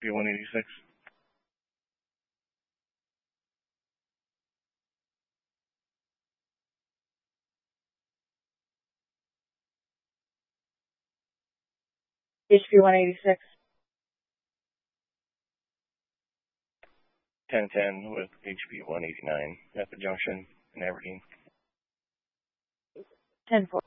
B186. HP 186. 1010 with HP 189 at the junction in Aberdeen. 10-4.